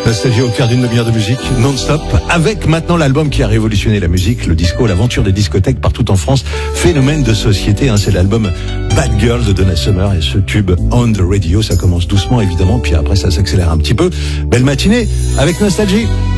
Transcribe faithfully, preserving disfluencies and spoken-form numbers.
Nostalgie au cœur d'une demi-heure de musique non-stop, avec maintenant l'album qui a révolutionné la musique, le disco, l'aventure des discothèques partout en France, phénomène de société, hein, c'est l'album Bad Girl de Donna Summer et ce tube On the Radio, ça commence doucement évidemment, puis après ça s'accélère un petit peu. Belle matinée avec Nostalgie.